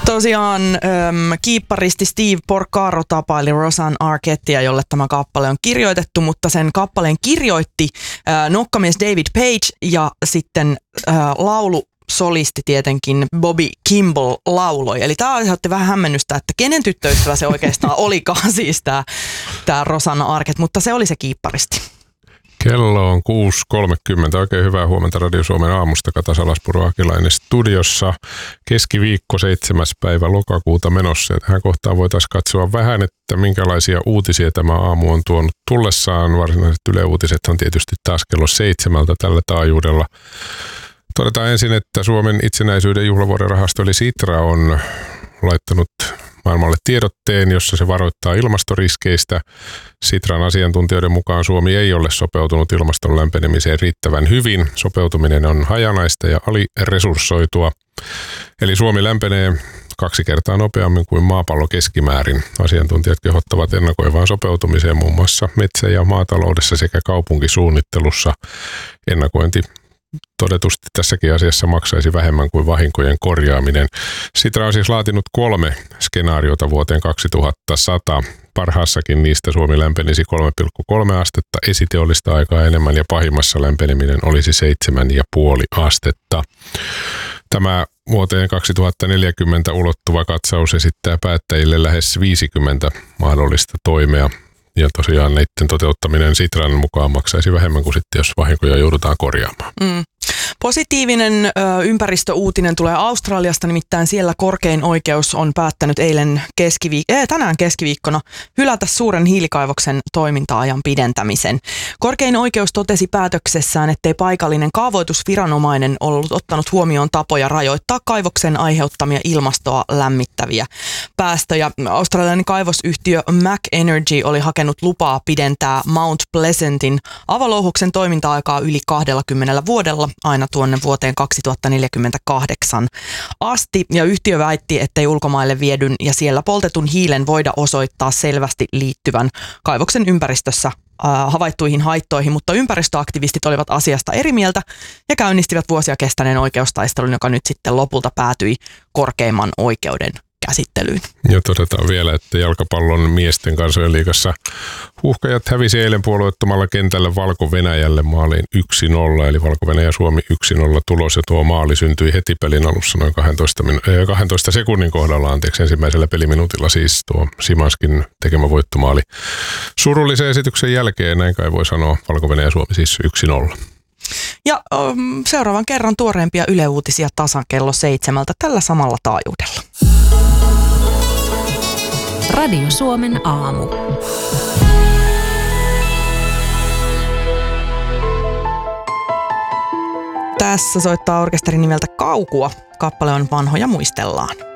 Tosiaan kiipparisti Steve Porcaro tapaili Rosanne Arquettea, jolle tämä kappale on kirjoitettu, mutta sen kappaleen kirjoitti nokkamies David Page ja sitten laulusolisti tietenkin Bobby Kimball lauloi. Eli tämä aiheutti vähän hämmennystä, että kenen tyttöystävä se oikeastaan olikaan siis tämä Rosanne Arquette, mutta se oli se kiipparisti. Kello on 6.30. Oikein hyvää huomenta Radio Suomen aamusta. Kata Salaspuro Akilainen studiossa. Keskiviikko 7. päivä lokakuuta menossa. Ja tähän kohtaan voitaisiin katsoa vähän, että minkälaisia uutisia tämä aamu on tuonut tullessaan. Varsinaiset Yle Uutisethan tietysti taas kello 7 tällä taajuudella. Todetaan ensin, että Suomen itsenäisyyden juhlavuoden rahasto eli Sitra on laittanut maailmalle tiedotteen, jossa se varoittaa ilmastoriskeistä. Sitran asiantuntijoiden mukaan Suomi ei ole sopeutunut ilmaston lämpenemiseen riittävän hyvin. Sopeutuminen on hajanaista ja aliresurssoitua. Eli Suomi lämpenee 2 kertaa nopeammin kuin maapallo keskimäärin. Asiantuntijat kehottavat ennakoivaan sopeutumiseen muun muassa metsä- ja maataloudessa sekä kaupunkisuunnittelussa. Ennakointi todetusti tässäkin asiassa maksaisi vähemmän kuin vahinkojen korjaaminen. Sitra on siis laatinut 3 skenaariota vuoteen 2100. Parhaassakin niistä Suomi lämpenisi 3,3 astetta esiteollista aikaa enemmän ja pahimmassa lämpeneminen olisi 7,5 astetta. Tämä vuoteen 2040 ulottuva katsaus esittää päättäjille lähes 50 mahdollista toimea. Ja tosiaan näiden toteuttaminen Sitran mukaan maksaisi vähemmän kuin sitten, jos vahinkoja joudutaan korjaamaan. Positiivinen ympäristöuutinen tulee Australiasta, nimittäin siellä korkein oikeus on päättänyt tänään keskiviikkona hylätä suuren hiilikaivoksen toiminta-ajan pidentämisen. Korkein oikeus totesi päätöksessään, ettei paikallinen kaavoitusviranomainen ollut ottanut huomioon tapoja rajoittaa kaivoksen aiheuttamia ilmastoa lämmittäviä päästöjä. Australialainen kaivosyhtiö Mac Energy oli hakenut lupaa pidentää Mount Pleasantin avolouhoksen toiminta-aikaa yli 20 vuodella aina tuonne vuoteen 2048 asti. Ja yhtiö väitti, ettei ulkomaille viedyn ja siellä poltetun hiilen voida osoittaa selvästi liittyvän kaivoksen ympäristössä havaittuihin haittoihin, mutta ympäristöaktivistit olivat asiasta eri mieltä ja käynnistivät vuosia kestäneen oikeustaistelun, joka nyt sitten lopulta päätyi korkeimman oikeuden käsittelyyn. Ja todetaan vielä, että jalkapallon miesten kansojen liigassa Huuhkajat hävisi eilen puolueettomalla kentällä Valko-Venäjälle maaliin 1-0, eli Valko-Venäjä Suomi 1-0 tulos, ja tuo maali syntyi heti pelin alussa noin 12 sekunnin kohdalla, ensimmäisellä peliminuutilla siis tuo Simanskin tekemä voittomaali. Surullisen esityksen jälkeen, näin kai voi sanoa, Valko-Venäjä Suomi siis 1-0. Ja seuraavan kerran tuoreempia Yle Uutisia tasan kello 7 tällä samalla taajuudella. Radio Suomen aamu. Tässä soittaa orkesteri nimeltä Kaukua. Kappale on Vanhoja muistellaan.